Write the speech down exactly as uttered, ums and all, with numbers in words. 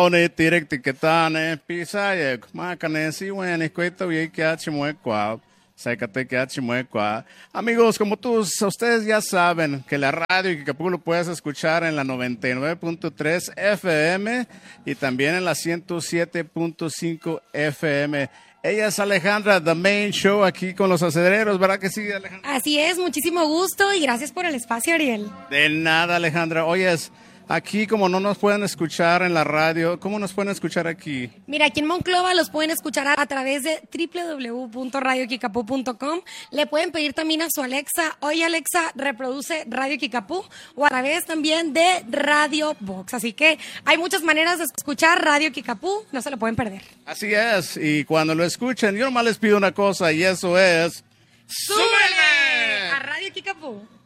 Oni tirek tiketane, pisayek, makane si wen, escueto y que achimue-kwa, sécate que achimue-kwa. Amigos, como todos ustedes ya saben que la radio Kikapú lo puedes escuchar en la noventa y nueve punto tres F M y también en la ciento siete punto cinco F M. Ella es Alejandra, The Main Show, aquí con los acedereros, ¿verdad que sí, Alejandra? Así es, muchísimo gusto y gracias por el espacio, Ariel. De nada, Alejandra. Oyes, aquí como no nos pueden escuchar en la radio, ¿cómo nos pueden escuchar aquí? Mira, aquí en Monclova los pueden escuchar a, a través de doble u doble u doble u punto radio kikapú punto com. Le pueden pedir también a su Alexa, oye Alexa, reproduce Radio Kikapú, o a través también de Radio Box. Así que hay muchas maneras de escuchar Radio Kikapú, no se lo pueden perder. Así es, y cuando lo escuchen, yo nomás les pido una cosa y eso es... ¡Súbele a Radio Kikapú!